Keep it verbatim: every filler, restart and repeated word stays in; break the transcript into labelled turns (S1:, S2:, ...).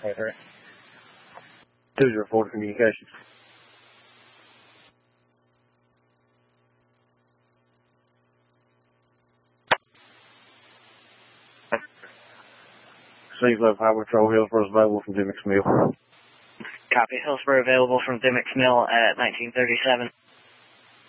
S1: twenty-three. two zero four to communications. Scenes left Highway Patrol, Hillsborough available from Dimmock's Mill.
S2: Copy. Hillsborough available from Dimmock's Mill at nineteen thirty-seven.